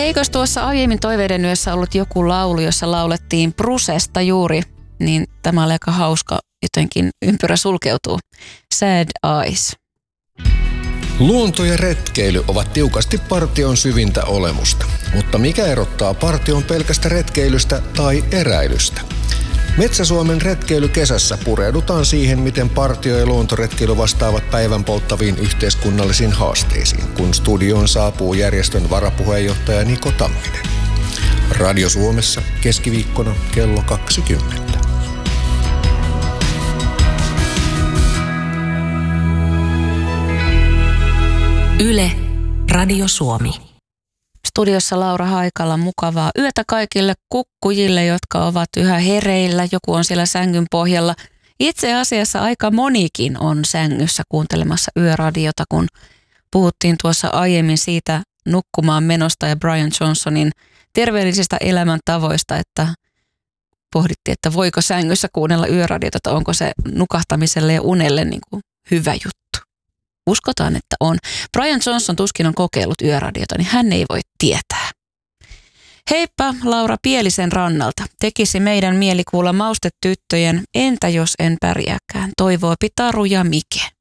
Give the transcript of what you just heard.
Eikös tuossa aiemmin Toiveiden yössä ollut joku laulu, jossa laulettiin Brusesta juuri, niin tämä oli aika hauska, jotenkin ympyrä sulkeutuu. Sad Eyes. Luonto ja retkeily ovat tiukasti partion syvintä olemusta, mutta mikä erottaa partion pelkästä retkeilystä tai eräilystä? Metsä-Suomen retkeilykesässä pureudutaan siihen, miten partio- ja luontoretkeily vastaavat päivän polttaviin yhteiskunnallisiin haasteisiin, kun studioon saapuu järjestön varapuheenjohtaja Niko Tamminen. Radio Suomessa keskiviikkona kello 20. Yle, Radio Suomi. Studiossa Laura Haikala, mukavaa yötä kaikille kukkujille, jotka ovat yhä hereillä. Joku on siellä sängyn pohjalla. Itse asiassa aika monikin on sängyssä kuuntelemassa yöradiota, kun puhuttiin tuossa aiemmin siitä nukkumaan menosta ja Brian Johnsonin terveellisistä elämäntavoista, että pohdittiin, että voiko sängyssä kuunnella yöradiota, että onko se nukahtamiselle ja unelle niin kuin hyvä juttu. Uskotaan, että on. Brian Johnson tuskin on kokeillut yöradiota, niin hän ei voi tietää. Heippa, Laura Pielisen rannalta. Tekisi meidän mieli kuulla maustetyttöjen Entä jos en pärjääkään, toivoo Taru ja Mike.